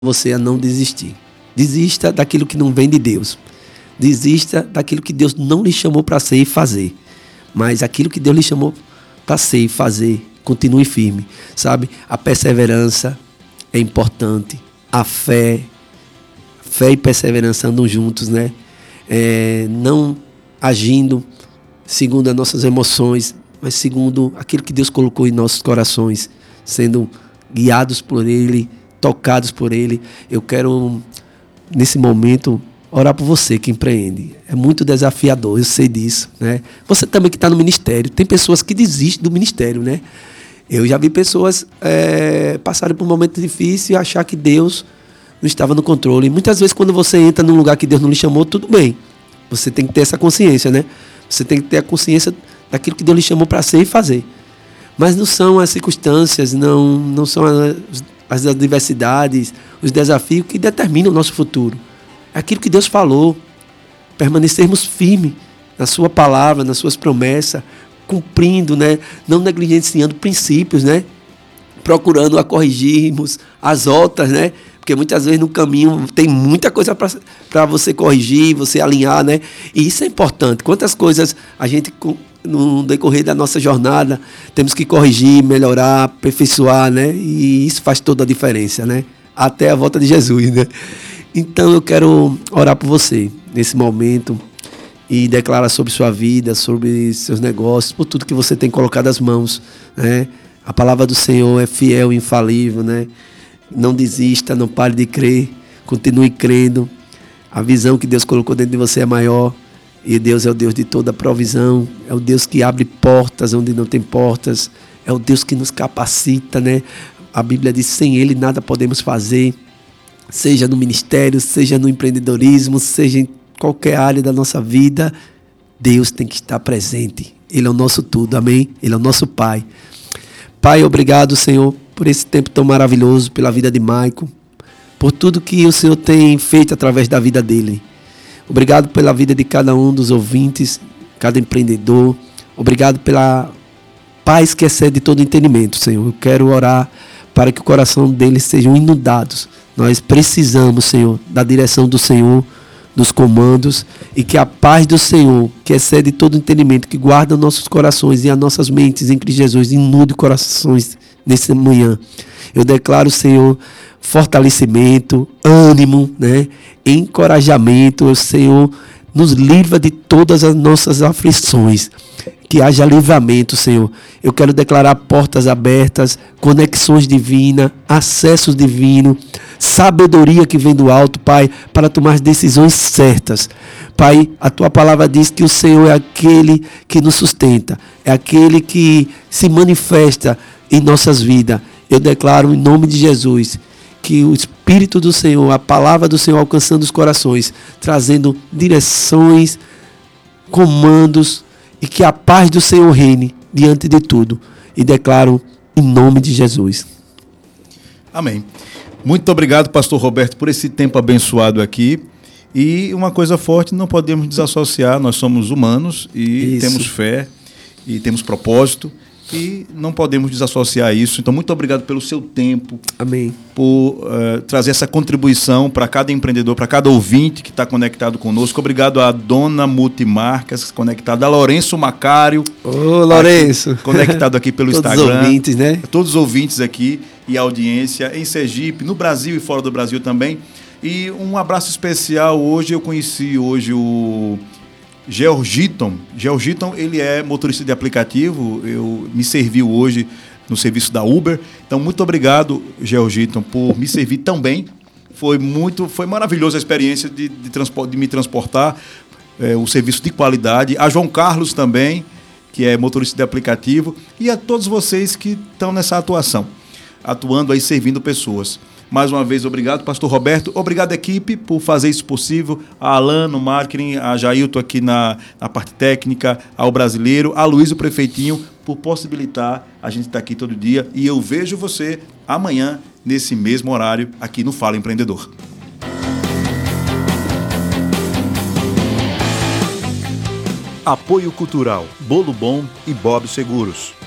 você a não desistir. Desista daquilo que não vem de Deus. Desista daquilo que Deus não lhe chamou para ser e fazer. Mas aquilo que Deus lhe chamou para ser e fazer, continue firme. Sabe? A perseverança é importante. A fé e perseverança andam juntos, né? Não agindo segundo as nossas emoções, mas segundo aquilo que Deus colocou em nossos corações, sendo guiados por Ele, tocados por Ele. Eu quero, nesse momento, orar por você que empreende. É muito desafiador, eu sei disso, né? Você também que está no ministério. Tem pessoas que desistem do ministério, né? Eu já vi pessoas passarem por um momento difícil e achar que Deus não estava no controle. E muitas vezes, quando você entra num lugar que Deus não lhe chamou, tudo bem. Você tem que ter essa consciência, né? Você tem que ter a consciência daquilo que Deus lhe chamou para ser e fazer. Mas não são as circunstâncias, não são as adversidades, os desafios que determinam o nosso futuro. É aquilo que Deus falou. Permanecermos firmes na sua palavra, nas suas promessas, cumprindo, né? Não negligenciando princípios, né? Procurando a corrigirmos as outras, né? Porque muitas vezes no caminho tem muita coisa para você corrigir, você alinhar, né? E isso é importante. Quantas coisas a gente, no decorrer da nossa jornada, temos que corrigir, melhorar, aperfeiçoar, né? E isso faz toda a diferença, né? Até a volta de Jesus, né? Então eu quero orar por você nesse momento e declarar sobre sua vida, sobre seus negócios, por tudo que você tem colocado as mãos, né? A palavra do Senhor é fiel e infalível, né? Não desista, não pare de crer, continue crendo. A visão que Deus colocou dentro de você é maior. E Deus é o Deus de toda provisão. É o Deus que abre portas onde não tem portas. É o Deus que nos capacita, né? A Bíblia diz: sem Ele nada podemos fazer. Seja no ministério, seja no empreendedorismo, seja em qualquer área da nossa vida, Deus tem que estar presente. Ele é o nosso tudo, amém? Ele é o nosso Pai. Pai, obrigado, Senhor, por esse tempo tão maravilhoso, pela vida de Maicon, por tudo que o Senhor tem feito através da vida dele. Obrigado pela vida de cada um dos ouvintes, cada empreendedor. Obrigado pela paz que excede todo entendimento, Senhor. Eu quero orar para que o coração deles sejam inundados. Nós precisamos, Senhor, da direção do Senhor, dos comandos, e que a paz do Senhor, que excede todo entendimento, que guarda nossos corações e as nossas mentes em Cristo Jesus, inunde corações nessa manhã. Eu declaro, Senhor, fortalecimento, ânimo, né? Encorajamento. O Senhor nos livra de todas as nossas aflições. Que haja livramento, Senhor. Eu quero declarar portas abertas, conexões divinas, acessos divinos, sabedoria que vem do alto, Pai, para tomar as decisões certas. Pai, a Tua palavra diz que o Senhor é aquele que nos sustenta, é aquele que se manifesta em nossas vidas. Eu declaro em nome de Jesus que o Espírito do Senhor, a palavra do Senhor alcançando os corações, trazendo direções, comandos, e que a paz do Senhor reine diante de tudo. E declaro em nome de Jesus. Amém. Muito obrigado, pastor Roberto, por esse tempo abençoado aqui. E uma coisa forte, não podemos desassociar, nós somos humanos e temos fé e temos propósito. E não podemos desassociar isso. Então, muito obrigado pelo seu tempo. Amém. Por trazer essa contribuição para cada empreendedor, para cada ouvinte que está conectado conosco. Obrigado à dona Multimarcas, conectada, a Lourenço Macário. Ô, Lourenço. Conectado aqui pelo Todos Instagram. Todos os ouvintes, né? Todos os ouvintes aqui e a audiência em Sergipe, no Brasil e fora do Brasil também. E um abraço especial hoje. Eu conheci hoje o Georgiton, ele é motorista de aplicativo, me serviu hoje no serviço da Uber. Então, muito obrigado, Georgiton, por me servir tão bem. Foi maravilhosa a experiência de me transportar, o serviço de qualidade. A João Carlos também, que é motorista de aplicativo, e a todos vocês que estão nessa atuando aí, servindo pessoas. Mais uma vez, obrigado, pastor Roberto. Obrigado, equipe, por fazer isso possível. A Alan no marketing, a Jailton aqui na parte técnica, ao Brasileiro, a Luiz, o prefeitinho, por possibilitar a gente estar aqui todo dia. E eu vejo você amanhã, nesse mesmo horário, aqui no Fala Empreendedor. Apoio Cultural, Bolo Bom e Bob Seguros.